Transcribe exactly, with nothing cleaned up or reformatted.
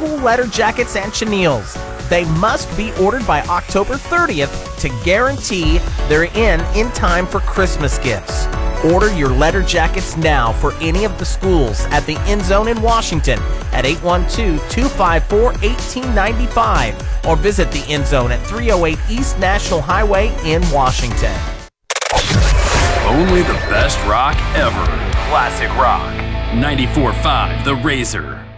cool letter jackets and chenilles. They must be ordered by October thirtieth to guarantee they're in in time for Christmas gifts. Order your letter jackets now for any of the schools at the End Zone in Washington at eight one two, two five four, one eight nine five or visit the End Zone at three oh eight East National Highway in Washington. Only the best rock ever. Classic rock. ninety-four point five The Razor.